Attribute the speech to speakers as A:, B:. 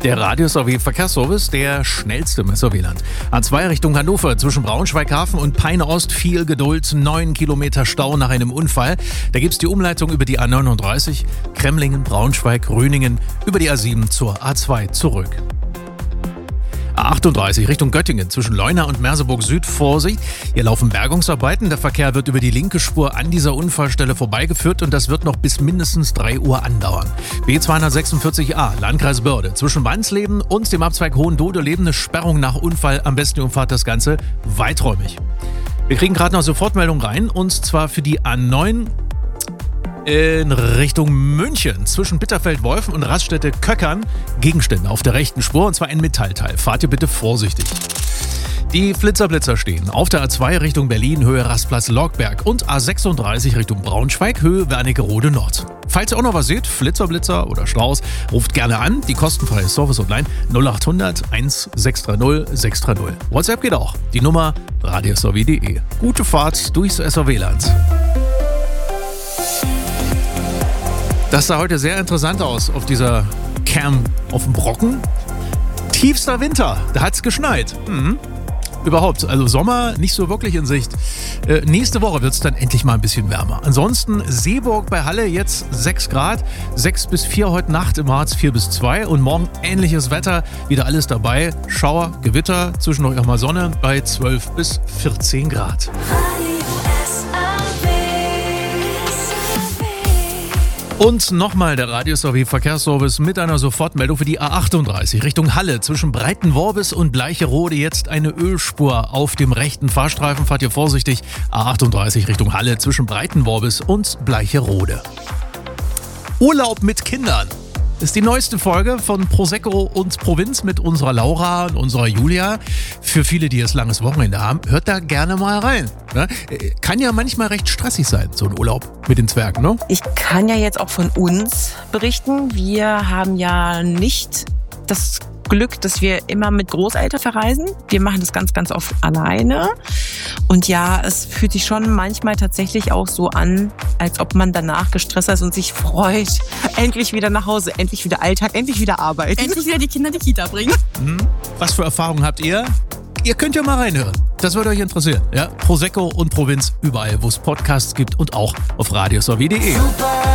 A: Der Radio SRW Verkehrsservice, der schnellste im SRW-Land. A2 Richtung Hannover, zwischen Braunschweig-Hafen und Peine-Ost, viel Geduld, 9 Kilometer Stau nach einem Unfall. Da gibt's die Umleitung über die A39, Kremlingen, Braunschweig, Röningen, über die A7 zur A2 zurück. A38 Richtung Göttingen, zwischen Leuna und Merseburg Süd, Vorsicht. Hier laufen Bergungsarbeiten. Der Verkehr wird über die linke Spur an dieser Unfallstelle vorbeigeführt und das wird noch bis mindestens 3 Uhr andauern. B246a, Landkreis Börde, zwischen Wansleben und dem Abzweig Hohendodeleben eine Sperrung nach Unfall. Am besten umfahrt das Ganze weiträumig. Wir kriegen gerade noch Sofortmeldung rein und zwar für die A9 in Richtung München, zwischen Bitterfeld-Wolfen und Raststätte-Köckern, Gegenstände auf der rechten Spur, und zwar ein Metallteil. Fahrt ihr bitte vorsichtig. Die Flitzer-Blitzer stehen auf der A2 Richtung Berlin, Höhe Rastplatz Lorgberg, und A36 Richtung Braunschweig, Höhe Wernigerode Nord. Falls ihr auch noch was seht, Flitzer-Blitzer oder Strauß, ruft gerne an. Die kostenfreie Service-Hotline 0800 1630 630. WhatsApp geht auch. Die Nummer radiosrw.de. Gute Fahrt durchs SRW-Land. Das sah heute sehr interessant aus auf dieser Cam auf dem Brocken. Tiefster Winter, da hat's geschneit. Überhaupt, also Sommer nicht so wirklich in Sicht. Nächste Woche wird's dann endlich mal ein bisschen wärmer. Ansonsten Seeburg bei Halle jetzt 6 Grad, 6 bis 4 heute Nacht, im Harz 4 bis 2 und morgen ähnliches Wetter, wieder alles dabei. Schauer, Gewitter, zwischendurch auch mal Sonne bei 12 bis 14 Grad. Und nochmal der Radio SRW Verkehrsservice mit einer Sofortmeldung für die A38 Richtung Halle. Zwischen Breitenworbis und Bleicherode jetzt eine Ölspur auf dem rechten Fahrstreifen. Fahrt ihr vorsichtig. A38 Richtung Halle zwischen Breitenworbis und Bleicherode. Urlaub mit Kindern ist die neueste Folge von Prosecco und Provinz mit unserer Laura und unserer Julia. Für viele, die jetzt langes Wochenende haben, hört da gerne mal rein. Ne? Kann ja manchmal recht stressig sein, so ein Urlaub mit den Zwergen, ne?
B: Ich kann ja jetzt auch von uns berichten. Wir haben ja nicht das Glück, dass wir immer mit Großeltern verreisen. Wir machen das ganz, ganz oft alleine. Und ja, es fühlt sich schon manchmal tatsächlich auch so an, als ob man danach gestresst ist und sich freut. Endlich wieder nach Hause, endlich wieder Alltag, endlich wieder Arbeit.
C: Endlich wieder die Kinder in die Kita bringen.
A: Was für Erfahrungen habt ihr? Ihr könnt ja mal reinhören. Das würde euch interessieren. Ja? Prosecco und Provinz überall, wo es Podcasts gibt und auch auf radiosrw.de.